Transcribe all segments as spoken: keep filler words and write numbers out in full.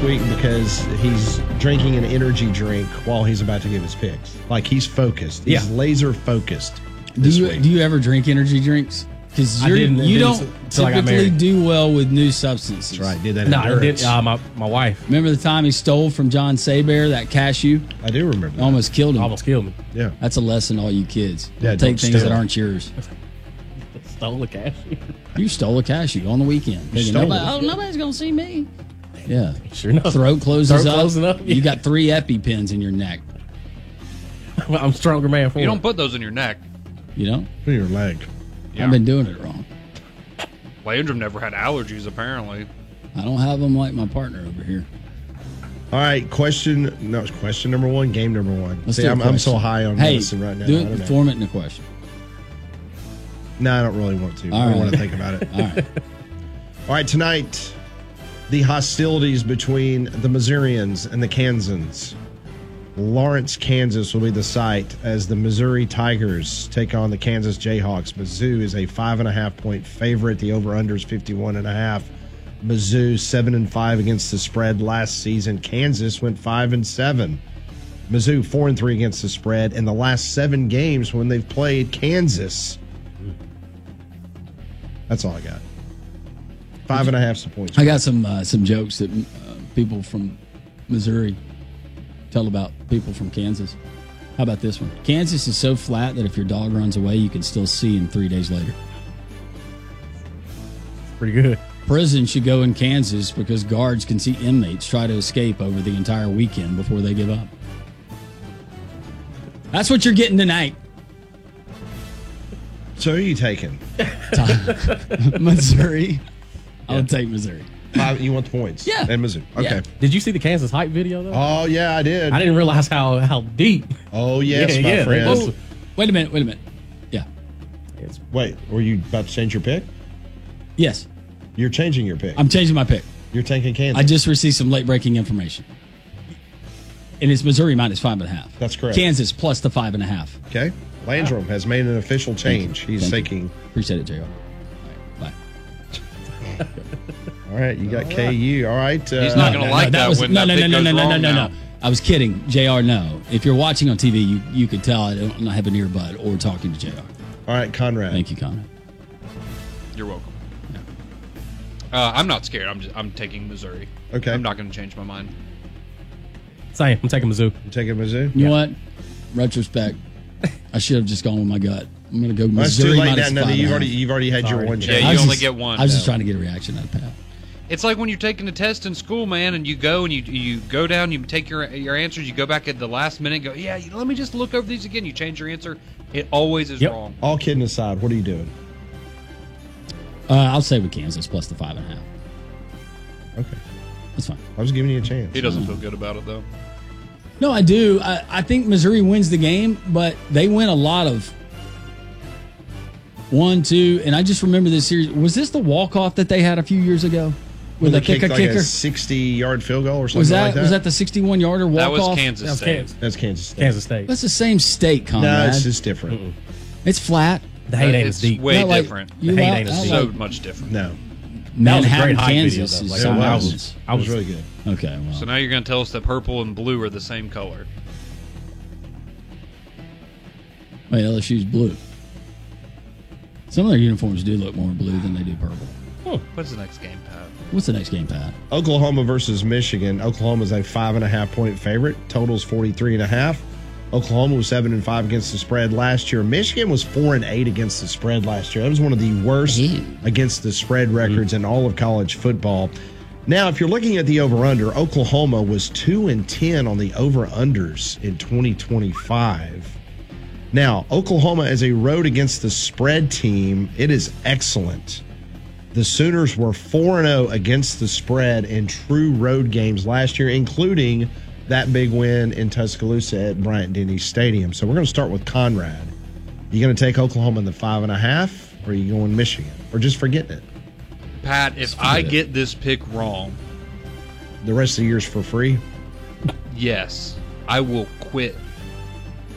this week because he's drinking an energy drink while he's about to give his picks. Like he's focused. He's Yeah. laser focused. Do This you week. do you ever drink energy drinks? Because I didn't- you didn't don't until I got typically married. do well with new substances. That's right. Did that No, I endurance. did. Uh, my my wife Remember the time he stole from John Saber that cashew? I do remember that. Almost killed him. almost killed me. Yeah. That's a lesson to all you kids. Yeah, Don't don't take things steal. that aren't yours. Stole the cashew. You stole a cashew on the weekend. Thinking, stole nobody, it. oh, nobody's gonna see me. Yeah. Sure enough. Throat closes Throat up. closing up, You yeah. got three EpiPens in your neck. I'm a stronger man for You it. don't put those in your neck. You know? Put your leg. Yeah. I've been doing it wrong. Landrum never had allergies, apparently. I don't have them like my partner over here. All right. Question. No, question number one. Game number one. Let's See, do a I'm, I'm so question. high on hey, medicine right now. Do I it, don't know. form it in a question. No, I don't really want to. All I don't right. want to think about it. All right. All right, tonight, the hostilities between the Missourians and the Kansans. Lawrence, Kansas will be the site as the Missouri Tigers take on the Kansas Jayhawks. Mizzou is a five and a half point favorite. The over-under is fifty-one and a half. Mizzou seven and five against the spread last season. Kansas went five and seven. Mizzou four and three against the spread in the last seven games when they've played Kansas. That's all I got. Five and a half points. I got some uh, some jokes that uh, people from Missouri tell about people from Kansas. How about this one? Kansas is so flat that if your dog runs away, you can still see him three days later. Pretty good. Prison should go in Kansas because guards can see inmates try to escape over the entire weekend before they give up. That's what you're getting tonight. So who are you taking? Missouri. I would take Missouri. Five, you want the points? Yeah. And Mizzou. Okay. Yeah. Did you see the Kansas hype video though? Oh, yeah, I did. I didn't realize how how deep. Oh, yes, Yeah, my yeah, friend. they- Oh, wait a minute. Wait a minute. Yeah. It's, Wait, were you about to change your pick? Yes. You're changing your pick. I'm changing my pick. You're taking Kansas. I just received some late breaking information. And it's Missouri minus five and a half. That's correct. Kansas plus the five and a half. Okay. Landrum has made an official change. He's Thank taking. you. Appreciate it, J R. All right, bye. All right, you got K U. All right. Uh, He's not going to No, like that that, was when no, that no, no, pick no, goes no, no, no, wrong no, now. no. I was kidding. J R, no. If you're watching on T V, you, you could tell I don't have an earbud or talking to J R. All right, Conrad. Thank you, Connor. You're welcome. Uh, I'm not scared. I'm just, I'm taking Missouri. Okay. I'm not going to change my mind. same. I'm taking Mizzou. You taking Mizzou? You know what? Retrospect, I should have just gone with my gut. I'm going to go Well, it's Missouri too late now. minus No, five and a you've half. already you've already had your Sorry. one Yeah, change. you I was only just- get one. I was No. just trying to get a reaction out of Pat. It's like when you're taking a test in school, man, and you go and you you go down, you take your your answers, you go back at the last minute, and go, yeah, let me just look over these again. You change your answer. It always is Yep. wrong. All kidding aside, what are you doing? Uh, I'll say with Kansas plus the five and a half. Okay. That's fine. I was giving you a chance. He doesn't feel good about it though. No, I do. I, I think Missouri wins the game, but they win a lot of one, two, and I just remember this series. Was this the walk-off that they had a few years ago? When With they a kick kicked a like kicker? a sixty-yard field goal or something Was that, like that? was that the sixty-one yarder walk-off? That was Kansas That was State. Kansas. That's Kansas State. Kansas State. That's the same state, No, Conrad. it's just different. It's flat. The hate ain't it's as deep. way Not like- different. you The hate like- ain't as I deep. So like much different. No, That was a Manhattan, great hype Kansas video, is though. Like, it something was. else. I It was was really good. Okay, well. So now you're going to tell us that purple and blue are the same color. Wait, L S U's blue. Some of their uniforms do look more blue than they do purple. What's the next game, Pat? What's the next game, Pat? Oklahoma versus Michigan. Oklahoma is a five and a half point favorite. Total's forty-three and a half. Oklahoma was seven and five against the spread last year. Michigan was four and eight against the spread last year. That was one of the worst Ew. against the spread records in all of college football. Now, if you're looking at the over-under, Oklahoma was two and ten on the over-unders in twenty twenty-five. Now, Oklahoma as a road against the spread team, it is excellent. The Sooners were four and oh against the spread in true road games last year, including that big win in Tuscaloosa at Bryant-Denny Stadium. So we're going to start with Conrad. You going to take Oklahoma in the five and a half, or are you going Michigan? Or just forgetting it? Pat, if I get this pick wrong, The rest of the year's for free? yes, I will quit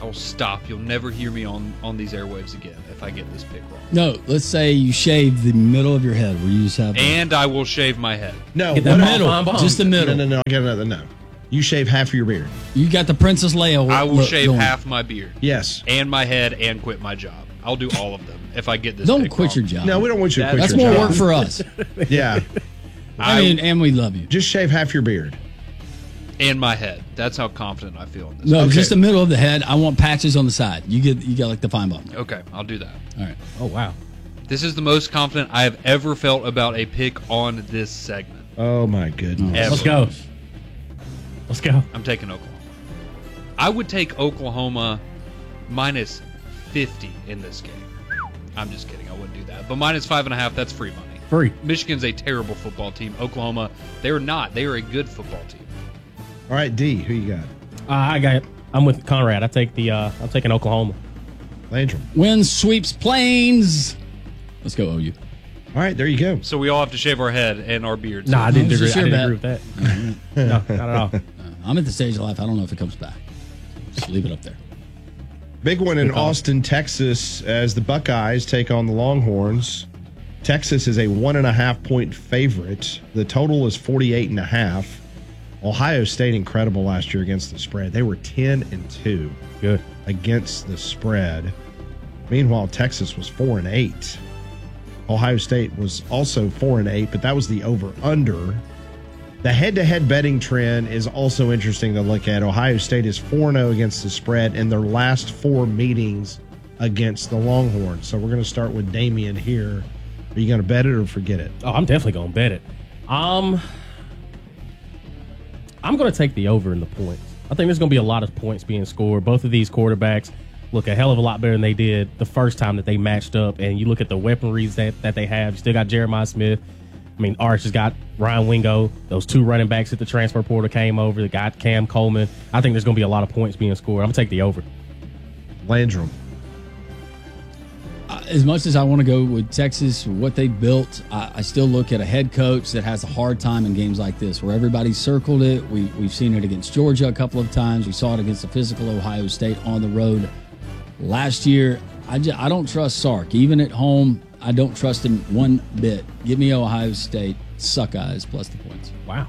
I will stop. You'll never hear me on, on these airwaves again if I get this pick wrong. No, let's say you shave the middle of your head where you just have. And I will shave my head. No, Get what that if- bomb, bomb. just the middle. No, no, no. I got another. No, you shave half of your beard. You got the Princess Leia. I will look shave going. half my beard Yes. and my head and quit my job. I'll do all of them if I get this Don't pick quit wrong. your job. No, we don't want you to quit That's your more job. work for us. Yeah, I mean, and we love you. just shave half your beard. And my head. That's how confident I feel in this. No, Okay. just the middle of the head. I want patches on the side. You get you get like the fine bone. Okay, I'll do that. All right. Oh wow. This is the most confident I have ever felt about a pick on this segment. Oh my goodness. Ever. Let's go. Let's go. I'm taking Oklahoma. I would take Oklahoma minus fifty in this game. I'm just kidding. I wouldn't do that. But minus five and a half, that's free money. Free. Michigan's a terrible football team. Oklahoma, they are not. They are a good football team. All right, D, who you got? Uh, I got it. I'm with Conrad. I take the. Uh, I'm taking Oklahoma. Landrum. Wind sweeps plains. Let's go, O U. All right, there you go. So we all have to shave our head and our beards. Nah, I didn't It's agree. just I your didn't bet. agree with that. No, not at all. I'm at the stage of life. I don't know if it comes back. Just leave it up there. Big one in Good call. Austin, Texas, as the Buckeyes take on the Longhorns. Texas is a one and a half point favorite. The total is forty-eight and a half. Ohio State incredible last year against the spread. They were ten and two Good. against the spread. Meanwhile, Texas was four and eight. Ohio State was also four and eight, but that was the over under. The head-to-head betting trend is also interesting to look at. Ohio State is four and oh against the spread in their last four meetings against the Longhorns. So we're going to start with Damien here. Are you going to bet it or forget it? Oh, I'm definitely gonna bet it. Um, I'm gonna take the over in the points. I think there's gonna be a lot of points being scored. Both of these quarterbacks look a hell of a lot better than they did the first time that they matched up. And you look at the weaponries that, that they have. You still got Jeremiah Smith. I mean, Arch has got Ryan Wingo. Those two running backs at the transfer portal came over. They got Cam Coleman. I think there's gonna be a lot of points being scored. I'm gonna take the over. Landrum. Uh, as much as I want to go with Texas, what they built, I, I still look at a head coach that has a hard time in games like this, where everybody circled it. We, we've seen it against Georgia a couple of times. We saw it against the physical Ohio State on the road last year. I, just, I don't trust Sark. Even at home, I don't trust him one bit. Give me Ohio State, suck eyes, plus the points. Wow.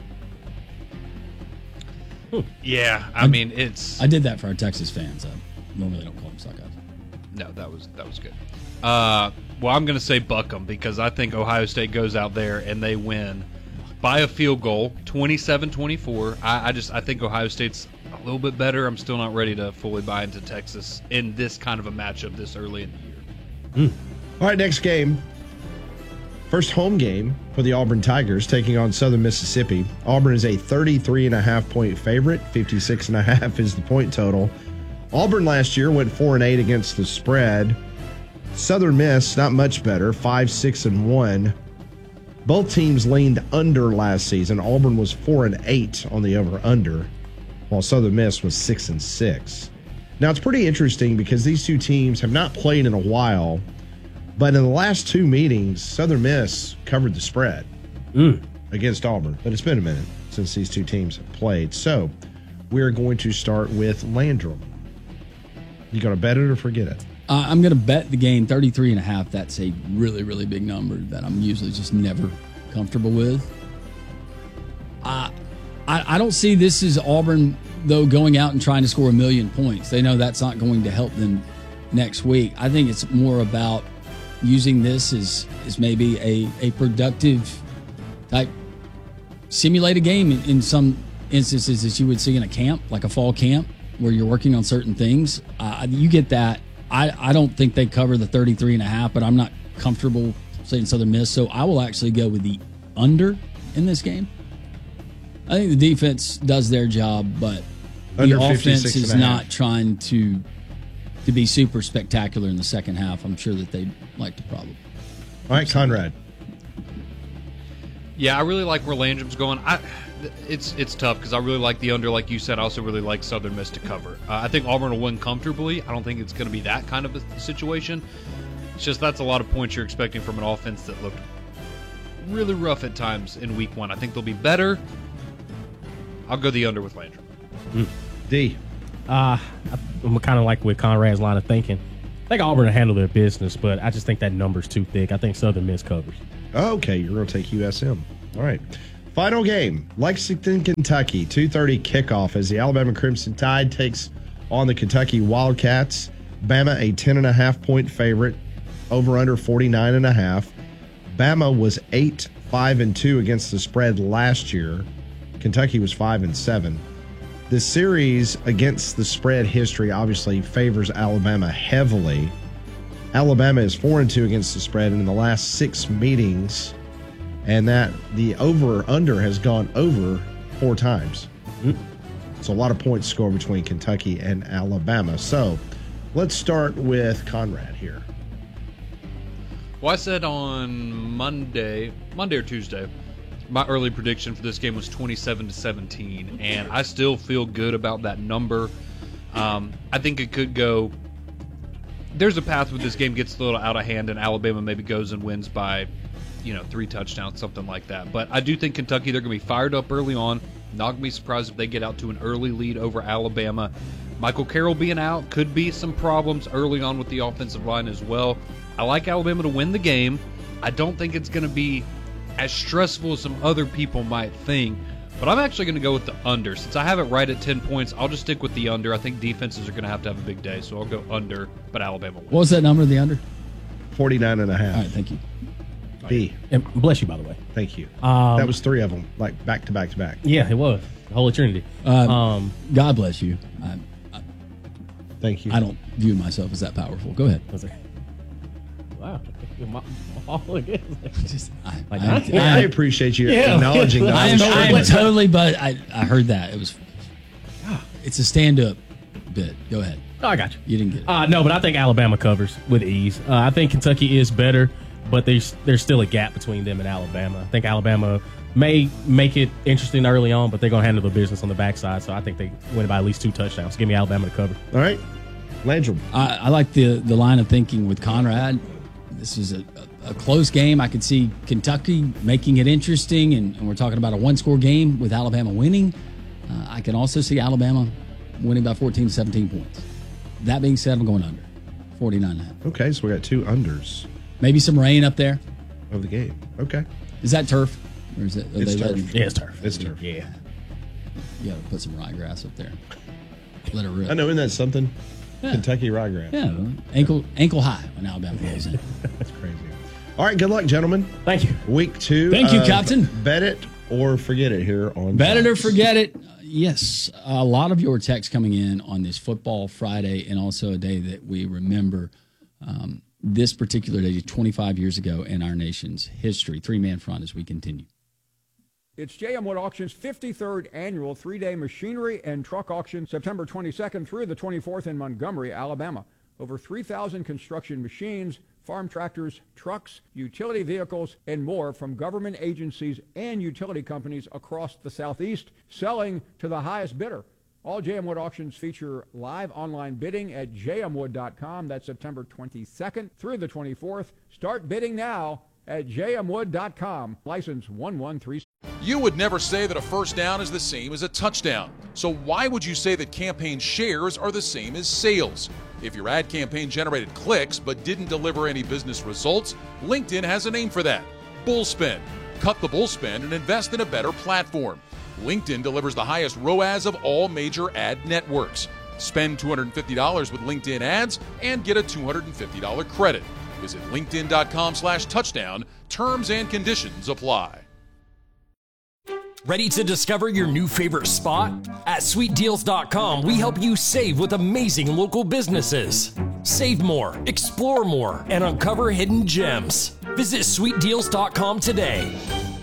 Yeah, I mean it's. I did that for our Texas fans. I normally don't call them suck eyes. No, that was that was good. Uh, well, I'm going to say buck 'em because I think Ohio State goes out there and they win by a field goal, twenty-seven twenty-four. I, I just I think Ohio State's a little bit better. I'm still not ready to fully buy into Texas in this kind of a matchup this early in the year. All right, next game. First home game for the Auburn Tigers taking on Southern Mississippi. Auburn is a thirty-three and a half point favorite. fifty-six and a half is the point total. Auburn last year went four and eight against the spread. Southern Miss, not much better, five, six, and one. Both teams leaned under last season. Auburn was four and eight on the over/under, while Southern Miss was six and six. Now it's pretty interesting because these two teams have not played in a while, but in the last two meetings, Southern Miss covered the spread Mm. against Auburn. But it's been a minute since these two teams have played. So we're going to start with Landrum. You going to bet it or forget it? Uh, I'm going to bet the game thirty-three and a half. That's a really, really big number that I'm usually just never comfortable with. Uh, I, I don't see this as Auburn, though, going out and trying to score a million points. They know that's not going to help them next week. I think it's more about using this as, as maybe a, a productive type simulated game in, in some instances that you would see in a camp, like a fall camp, where you're working on certain things. Uh, you get that. I, I don't think they cover the thirty-three and a half, but I'm not comfortable saying Southern Miss. So I will actually go with the under in this game. I think the defense does their job, but Under the offense fifty-six is and a half. not trying to to be super spectacular in the second half. I'm sure that they'd like to probably. All right, Conrad. Yeah, I really like where Landrum's going. I, it's it's tough because I really like the under, like you said. I also really like Southern Miss to cover. Uh, I think Auburn will win comfortably. I don't think it's going to be that kind of a situation. It's just that's a lot of points you're expecting from an offense that looked really rough at times in week one. I think they'll be better. I'll go the under with Landrum. D. Uh, I'm kind of like with Conrad's line of thinking. I think Auburn will handle their business, but I just think that number's too thick. I think Southern Miss covers. Okay, you're going to take U S M. All right. Final game, Lexington, Kentucky, two thirty kickoff as the Alabama Crimson Tide takes on the Kentucky Wildcats. Bama, a ten and a half point favorite, over under forty-nine and a half. Bama was eight, five, and two against the spread last year. Kentucky was five and seven. The series against the spread history obviously favors Alabama heavily. Alabama is four and two against the spread in the last six meetings, and that the over or under has gone over four times. Mm-hmm. It's a lot of points scored between Kentucky and Alabama. So let's start with Conrad here. Well, I said on Monday, Monday or Tuesday, my early prediction for this game was twenty-seven to seventeen, and I still feel good about that number. Um, I think it could go. There's a path where this game gets a little out of hand, and Alabama maybe goes and wins by, you know, three touchdowns, something like that. But I do think Kentucky, they're going to be fired up early on. Not going to be surprised if they get out to an early lead over Alabama. Michael Carroll being out could be some problems early on with the offensive line as well. I like Alabama to win the game. I don't think it's going to be as stressful as some other people might think, but I'm actually going to go with the under. Since I have it right at ten points, I'll just stick with the under. I think defenses are going to have to have a big day, so I'll go under, but Alabama wins. What was that number, the under? forty-nine and a half. All right, thank you. B. And bless you, by the way. Thank you. Um, that was three of them, like back to back to back. Yeah, it was. The whole eternity. Uh, um, God bless you. I, I, Thank you. I don't view myself as that powerful. Go ahead. I was like, wow. All it is. Just, I, Like, I, I- I I, appreciate you Yeah. acknowledging that. I I am, was I am struggling. totally, but I, I heard that. It was, it's a stand-up bit. Go ahead. Oh, I got you. You didn't get it. Uh, no, but I think Alabama covers with ease. Uh, I think Kentucky is better, but there's there's still a gap between them and Alabama. I think Alabama may make it interesting early on, but they're going to handle the business on the backside. So I think they win by at least two touchdowns. Give me Alabama to cover. All right. Landrum. I, I like the, the line of thinking with Conrad. This is a, a, a close game. I could see Kentucky making it interesting, and, and we're talking about a one-score game with Alabama winning. Uh, I can also see Alabama winning by fourteen, seventeen points. That being said, I'm going under. forty-nine and a half. Okay, so we got two unders Maybe some rain up there. of the game. Okay. Is that turf? Or is it? are It's they turf. letting- Yeah, it's turf. It's turf. Yeah. You got to put some ryegrass up there. Let it rip. I know, isn't that something? Yeah. Kentucky ryegrass. Yeah, ankle ankle high when Alabama goes in. That's crazy. All right, good luck, gentlemen. Thank you. Week two. Thank you, of Captain. Bet it or forget it here on Bet it or Fox. forget it. Yes, a lot of your texts coming in on this Football Friday, and also a day that we remember um, this particular day twenty-five years ago in our nation's history. Three-man front as we continue. It's J M Wood Auction's fifty-third annual three-day machinery and truck auction, September twenty-second through the twenty-fourth in Montgomery, Alabama. Over three thousand construction machines, farm tractors, trucks, utility vehicles, and more from government agencies and utility companies across the Southeast, selling to the highest bidder. All J M Wood auctions feature live online bidding at j m wood dot com. That's September twenty-second through the twenty-fourth. Start bidding now at j m wood dot com. License one one three. You would never say that a first down is the same as a touchdown. So why would you say that campaign shares are the same as sales? If your ad campaign generated clicks but didn't deliver any business results, LinkedIn has a name for that. Bullspend. Cut the bullspend and invest in a better platform. LinkedIn delivers the highest R O A S of all major ad networks. Spend two hundred fifty dollars with LinkedIn ads and get a two hundred fifty dollars credit. Visit linkedin.com slash touchdown. Terms and conditions apply. Ready to discover your new favorite spot? At sweet deals dot com, we help you save with amazing local businesses. Save more, explore more, and uncover hidden gems. Visit sweet deals dot com today.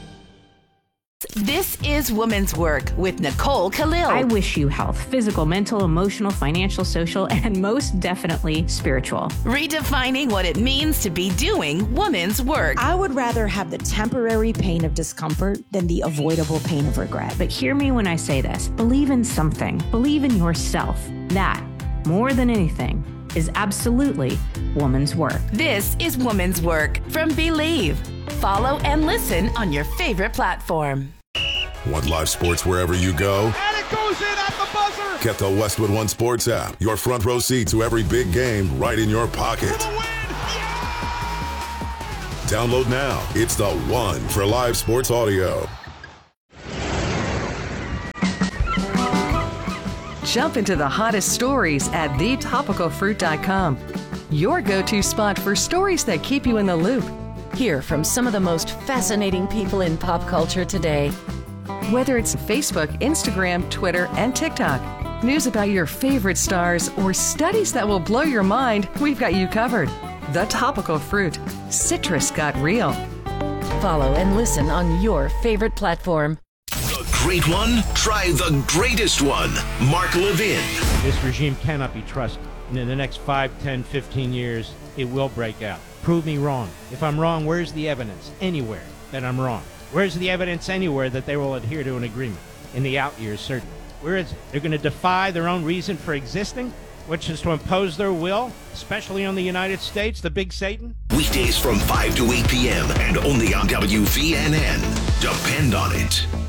This is Women's Work with Nicole Khalil. I wish you health, physical, mental, emotional, financial, social, and most definitely spiritual. Redefining what it means to be doing women's work. I would rather have the temporary pain of discomfort than the avoidable pain of regret. But hear me when I say this. Believe in something. Believe in yourself. That, more than anything, is absolutely woman's work. This is Women's Work from Believe. Follow and listen on your favorite platform. Want live sports wherever you go? And it goes in at the buzzer! Get the Westwood One Sports app. Your front row seat to every big game right in your pocket. Download now. It's the one for live sports audio. Jump into the hottest stories at the topical fruit dot com. Your go-to spot for stories that keep you in the loop. Hear from some of the most fascinating people in pop culture today. Whether it's Facebook, Instagram, Twitter, and TikTok, news about your favorite stars, or studies that will blow your mind, we've got you covered. The Topical Fruit. Citrus got real. Follow and listen on your favorite platform. The great one? Try the greatest one. Mark Levin. This regime cannot be trusted. And in the next five, ten, fifteen years, it will break out. Prove me wrong. If I'm wrong, where's the evidence? Anywhere that I'm wrong. Where's the evidence anywhere that they will adhere to an agreement? In the out years, certainly. Where is it? They're going to defy their own reason for existing, which is to impose their will, especially on the United States, the big Satan? Weekdays from five to eight p.m. and only on W V N N. Depend on it.